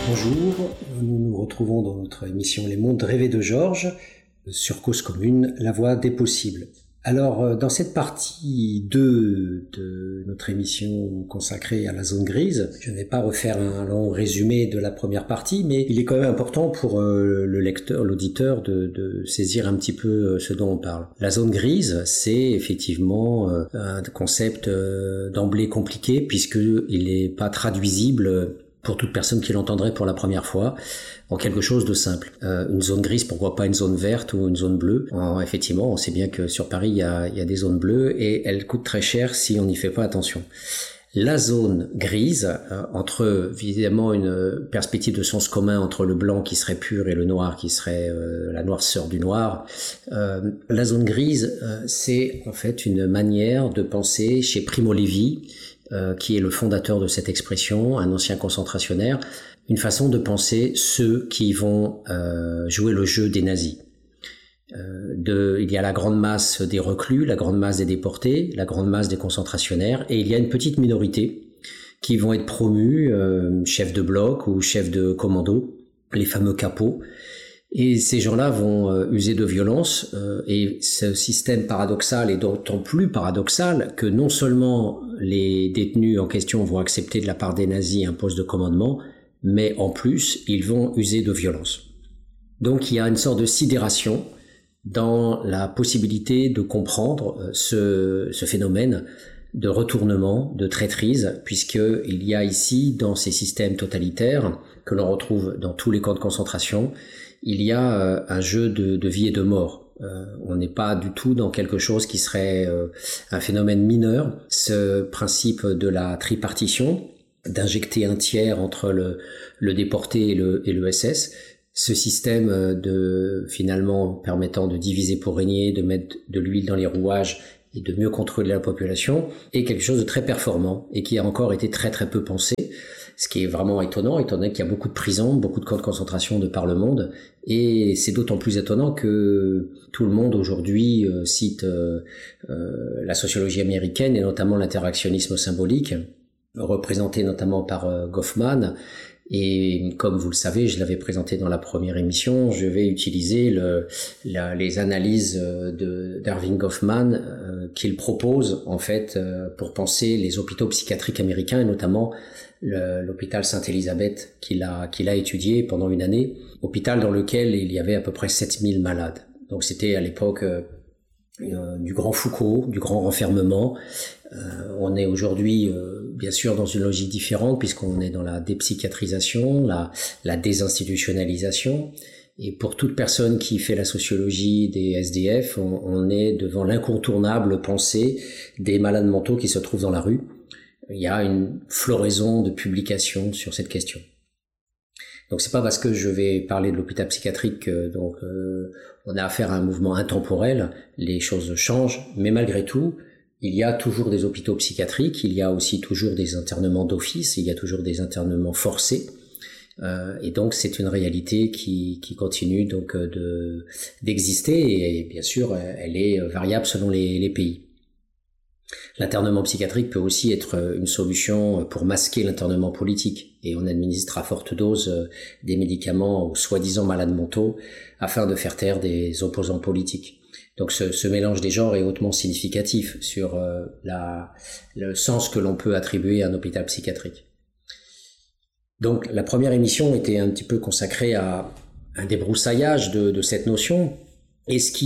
Bonjour, nous nous retrouvons dans notre émission Les Mondes rêvés de Georges, sur Cause Commune, la voie des possibles. Alors, dans cette partie 2 de notre émission consacrée à la zone grise, je ne vais pas refaire un long résumé de la première partie, mais il est quand même important pour le lecteur, l'auditeur, de saisir un petit peu ce dont on parle. La zone grise, c'est effectivement un concept d'emblée compliqué, puisqu'il n'est pas traduisible pour toute personne qui l'entendrait pour la première fois, en quelque chose de simple. Une zone grise, pourquoi pas une zone verte ou une zone bleue? Effectivement, on sait bien que sur Paris, il y a des zones bleues et elles coûtent très cher si on n'y fait pas attention. La zone grise, entre évidemment une perspective de sens commun entre le blanc qui serait pur et le noir qui serait la noirceur du noir, la zone grise, c'est en fait une manière de penser chez Primo Levi, qui est le fondateur de cette expression, un ancien concentrationnaire, une façon de penser ceux qui vont jouer le jeu des nazis. Il y a la grande masse des reclus, la grande masse des déportés, la grande masse des concentrationnaires, et il y a une petite minorité qui vont être promus chefs de bloc ou chefs de commando, les fameux capots. Et ces gens-là vont user de violence, et ce système paradoxal est d'autant plus paradoxal que non seulement les détenus en question vont accepter de la part des nazis un poste de commandement, mais en plus, ils vont user de violence. Donc il y a une sorte de sidération dans la possibilité de comprendre ce phénomène de retournement, de traîtrise, puisqu'il y a ici, dans ces systèmes totalitaires, que l'on retrouve dans tous les camps de concentration, il y a un jeu de vie et de mort. On n'est pas du tout dans quelque chose qui serait un phénomène mineur. Ce principe de la tripartition, d'injecter un tiers entre le déporté et le SS, ce système finalement permettant de diviser pour régner, de mettre de l'huile dans les rouages et de mieux contrôler la population, est quelque chose de très performant et qui a encore été très très peu pensé. Ce qui est vraiment étonnant étant donné qu'il y a beaucoup de prisons, beaucoup de camps de concentration de par le monde, et c'est d'autant plus étonnant que tout le monde aujourd'hui cite la sociologie américaine et notamment l'interactionnisme symbolique, représenté notamment par Goffman. Et comme vous le savez, je l'avais présenté dans la première émission, je vais utiliser les analyses d'Erving Goffman qu'il propose en fait pour penser les hôpitaux psychiatriques américains et notamment l'hôpital Sainte-Élisabeth qu'il a étudié pendant une année, hôpital dans lequel il y avait à peu près 7000 malades. Donc c'était à l'époque du grand Foucault, du grand renfermement. On est aujourd'hui bien sûr dans une logique différente puisqu'on est dans la dépsychiatrisation, la désinstitutionnalisation. Et pour toute personne qui fait la sociologie des SDF, on est devant l'incontournable pensée des malades mentaux qui se trouvent dans la rue. Il y a une floraison de publications sur cette question. Donc c'est pas parce que je vais parler de l'hôpital psychiatrique que on a affaire à un mouvement intemporel, les choses changent, mais malgré tout, il y a toujours des hôpitaux psychiatriques, il y a aussi toujours des internements d'office, il y a toujours des internements forcés, et donc c'est une réalité qui continue donc d'exister et bien sûr elle est variable selon les pays. L'internement psychiatrique peut aussi être une solution pour masquer l'internement politique et on administre à forte dose des médicaments aux soi-disant malades mentaux afin de faire taire des opposants politiques. Donc ce mélange des genres est hautement significatif sur le sens que l'on peut attribuer à un hôpital psychiatrique. Donc la première émission était un petit peu consacrée à un débroussaillage de cette notion et ce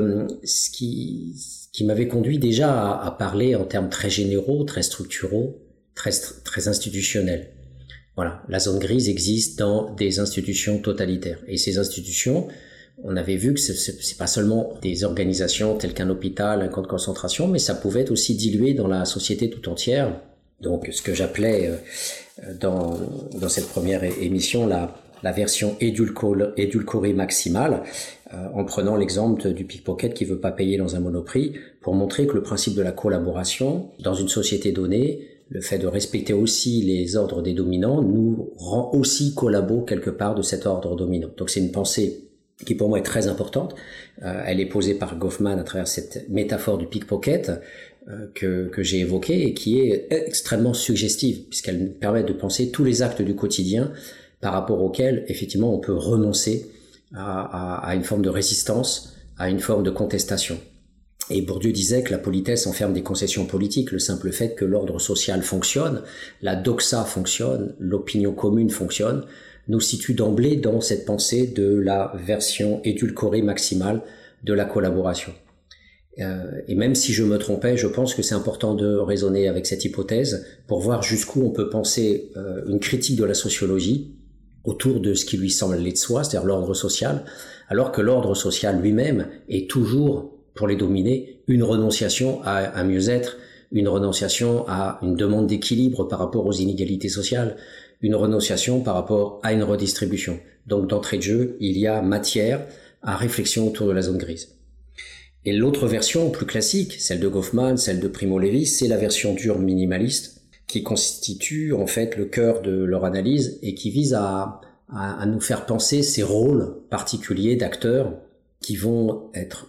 qui m'avait conduit déjà à parler en termes très généraux, très structuraux, très institutionnels. Voilà, la zone grise existe dans des institutions totalitaires. Et ces institutions, on avait vu que c'est pas seulement des organisations telles qu'un hôpital, un camp de concentration, mais ça pouvait être aussi dilué dans la société tout entière. Donc ce que j'appelais dans cette première émission la version édulcorée maximale, en prenant l'exemple du pickpocket qui veut pas payer dans un Monoprix, pour montrer que le principe de la collaboration dans une société donnée, le fait de respecter aussi les ordres des dominants, nous rend aussi collabos quelque part de cet ordre dominant. Donc c'est une pensée qui pour moi est très importante. Elle est posée par Goffman à travers cette métaphore du pickpocket que j'ai évoquée et qui est extrêmement suggestive puisqu'elle nous permet de penser tous les actes du quotidien par rapport auquel, effectivement, on peut renoncer à une forme de résistance, à une forme de contestation. Et Bourdieu disait que la politesse enferme des concessions politiques. Le simple fait que l'ordre social fonctionne, la doxa fonctionne, l'opinion commune fonctionne, nous situe d'emblée dans cette pensée de la version édulcorée maximale de la collaboration. Et même si je me trompais, je pense que c'est important de raisonner avec cette hypothèse pour voir jusqu'où on peut penser une critique de la sociologie autour de ce qui lui semble aller de soi, c'est-à-dire l'ordre social, alors que l'ordre social lui-même est toujours, pour les dominés, une renonciation à un mieux-être, une renonciation à une demande d'équilibre par rapport aux inégalités sociales, une renonciation par rapport à une redistribution. Donc d'entrée de jeu, il y a matière à réflexion autour de la zone grise. Et l'autre version, plus classique, celle de Goffman, celle de Primo Levi, c'est la version dure minimaliste, qui constitue en fait le cœur de leur analyse et qui vise à nous faire penser ces rôles particuliers d'acteurs qui vont être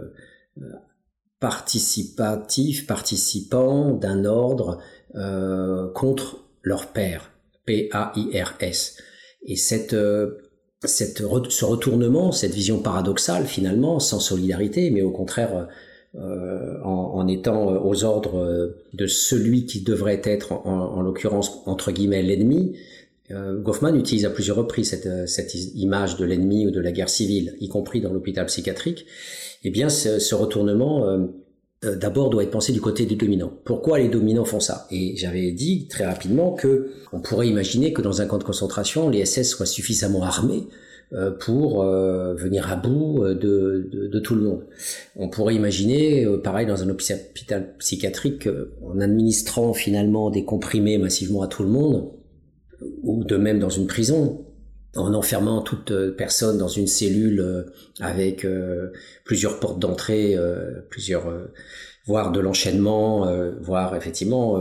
participants d'un ordre contre leur pairs, P-A-I-R-S. Et ce retournement, cette vision paradoxale finalement, sans solidarité, mais au contraire en étant aux ordres de celui qui devrait être en l'occurrence entre guillemets l'ennemi, Goffman utilise à plusieurs reprises cette image de l'ennemi ou de la guerre civile, y compris dans l'hôpital psychiatrique. Eh bien, ce retournement d'abord doit être pensé du côté des dominants. Pourquoi les dominants font ça? Et j'avais dit très rapidement que on pourrait imaginer que dans un camp de concentration, les SS soient suffisamment armés pour venir à bout de tout le monde. On pourrait imaginer, pareil dans un hôpital psychiatrique, en administrant finalement des comprimés massivement à tout le monde, ou de même dans une prison, en enfermant toute personne dans une cellule avec plusieurs portes d'entrée, voire de l'enchaînement, voire effectivement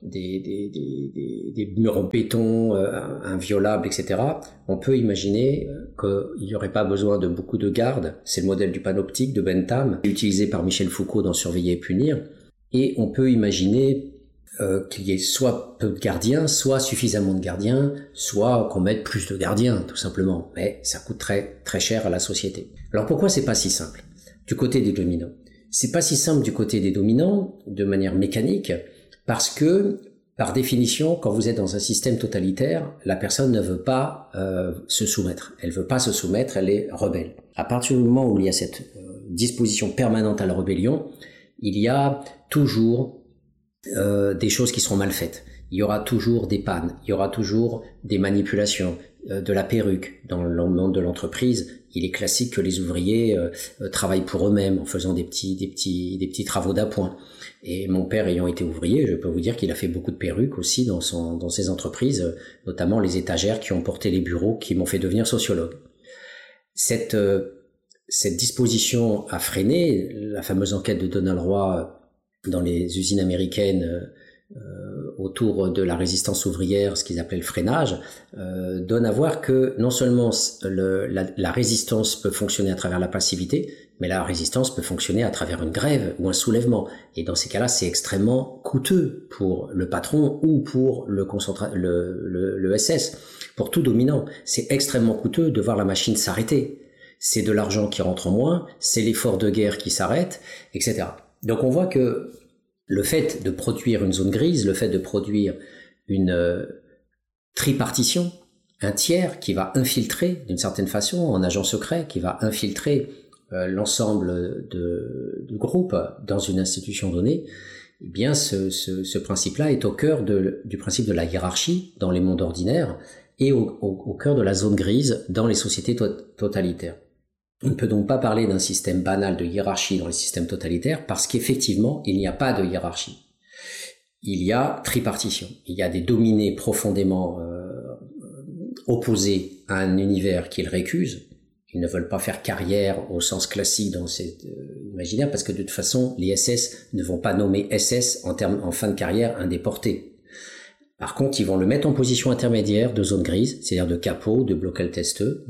des murs en béton inviolables, etc. On peut imaginer qu'il n'y aurait pas besoin de beaucoup de gardes. C'est le modèle du panoptique de Bentham, utilisé par Michel Foucault dans Surveiller et punir. Et on peut imaginer qu'il y ait soit peu de gardiens, soit suffisamment de gardiens, soit qu'on mette plus de gardiens, tout simplement. Mais ça coûte très, très cher à la société. Alors pourquoi c'est pas si simple du côté des dominants? C'est pas si simple du côté des dominants, de manière mécanique, parce que, par définition, quand vous êtes dans un système totalitaire, la personne ne veut pas se soumettre. Elle veut pas se soumettre, elle est rebelle. À partir du moment où il y a cette disposition permanente à la rébellion, il y a toujours des choses qui seront mal faites. Il y aura toujours des pannes, il y aura toujours des manipulations, de la perruque. Dans le monde de l'entreprise, il est classique que les ouvriers travaillent pour eux-mêmes en faisant des petits travaux d'appoint. Et mon père ayant été ouvrier, je peux vous dire qu'il a fait beaucoup de perruques aussi dans ses entreprises, notamment les étagères qui ont porté les bureaux qui m'ont fait devenir sociologue. Cette disposition à freiner, la fameuse enquête de Donald Roy dans les usines américaines autour de la résistance ouvrière, ce qu'ils appelaient le freinage, donne à voir que non seulement la résistance peut fonctionner à travers la passivité, mais la résistance peut fonctionner à travers une grève ou un soulèvement. Et dans ces cas-là, c'est extrêmement coûteux pour le patron ou pour le SS. Pour tout dominant, c'est extrêmement coûteux de voir la machine s'arrêter. C'est de l'argent qui rentre en moins, c'est l'effort de guerre qui s'arrête, etc. Donc on voit que le fait de produire une zone grise, le fait de produire une tripartition, un tiers qui va infiltrer d'une certaine façon, un agent secret qui va infiltrer l'ensemble du groupe dans une institution donnée, eh bien ce principe-là est au cœur du principe de la hiérarchie dans les mondes ordinaires et au cœur de la zone grise dans les sociétés totalitaires. On ne peut donc pas parler d'un système banal de hiérarchie dans les systèmes totalitaires parce qu'effectivement, il n'y a pas de hiérarchie. Il y a tripartition. Il y a des dominés profondément opposés à un univers qu'ils récusent. Ils ne veulent pas faire carrière au sens classique dans cet imaginaire parce que de toute façon, les SS ne vont pas nommer SS en fin de carrière un déporté. Par contre, ils vont le mettre en position intermédiaire de zone grise, c'est-à-dire de capot, de blocal testeux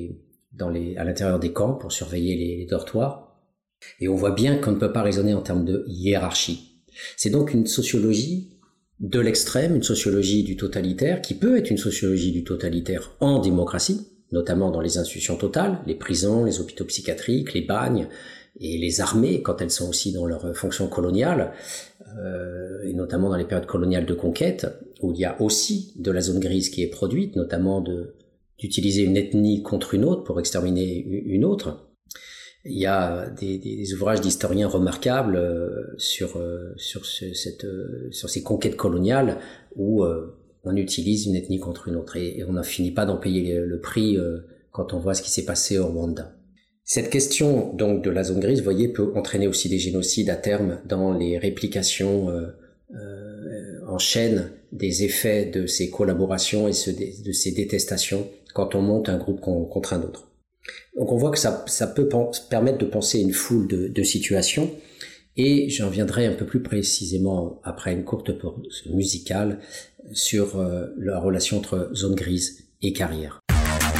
à l'intérieur des camps pour surveiller les dortoirs. Et on voit bien qu'on ne peut pas raisonner en termes de hiérarchie. C'est donc une sociologie de l'extrême, une sociologie du totalitaire, qui peut être une sociologie du totalitaire en démocratie, notamment dans les institutions totales, les prisons, les hôpitaux psychiatriques, les bagnes et les armées, quand elles sont aussi dans leur fonction coloniale, et notamment dans les périodes coloniales de conquête, où il y a aussi de la zone grise qui est produite, notamment d'utiliser une ethnie contre une autre pour exterminer une autre. Il y a des ouvrages d'historiens remarquables sur ces conquêtes coloniales où on utilise une ethnie contre une autre et on n'en finit pas d'en payer le prix quand on voit ce qui s'est passé au Rwanda. Cette question donc de la zone grise, vous voyez, peut entraîner aussi des génocides à terme dans les réplications en chaîne des effets de ces collaborations et de ces détestations quand on monte un groupe contre un autre. Donc on voit que ça peut permettre de penser une foule de situations, et j'en viendrai un peu plus précisément après une courte pause musicale sur la relation entre zone grise et carrière.